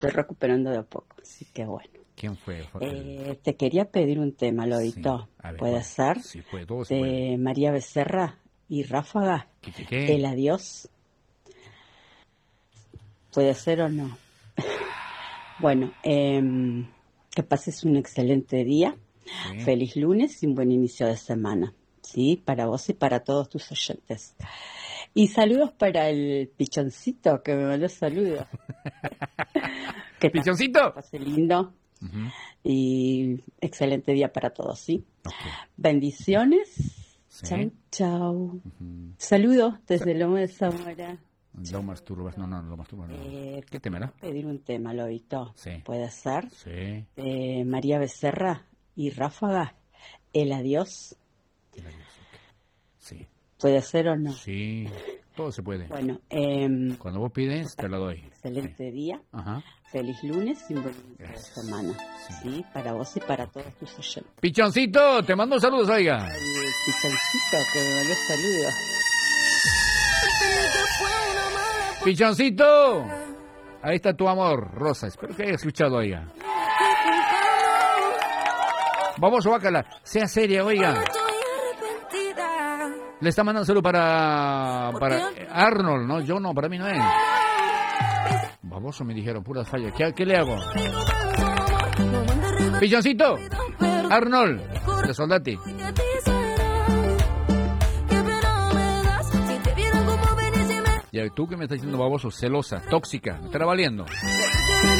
estoy recuperando de a poco, así que bueno. ¿Quién fue? Te quería pedir un tema, Lobito. Sí. A ver, ¿Puede bueno, ser? Sí, puede, todo se De puede. María Becerra y Ráfaga. ¿Qué? El adiós. ¿Puede ser o no? Bueno, que pases un excelente día. Sí. Feliz lunes y un buen inicio de semana. Sí, para vos y para todos tus oyentes. Y saludos para el pichoncito que me mandó saludos. ¿Pichoncito? Pase lindo. Uh-huh. Y excelente día para todos, ¿sí? Okay. Bendiciones. Sí. Chau, chau. Uh-huh. Saludos desde Loma de Zamora. Lomas Turbas, no, Lomas Turbas no. ¿Qué tema era? Pedir un tema, Lobito. Sí. ¿Puede ser? Sí. De María Becerra y Ráfaga. El adiós. El adiós, okay. Sí. ¿Puede ser o no? Sí, todo se puede. Bueno, cuando vos pides, te lo doy. Excelente día. Ajá. Feliz lunes y un buen inicio de semana. Sí, para vos y para todos tus oyentes. Pichoncito, te mando saludos, oiga. El pichoncito que me mandó saludos. Pichoncito, ahí está tu amor, Rosa. Espero que hayas escuchado, oiga. Vamos, Bacala, sea seria, oiga. Le está mandando saludos para Arnold, ¿no? Yo no, para mí no es. Baboso me dijeron, puras fallas. ¿Qué le hago? Pichoncito, Arnold, de Soldati. Ya tú que me estás diciendo baboso, celosa, tóxica, me estará valiendo.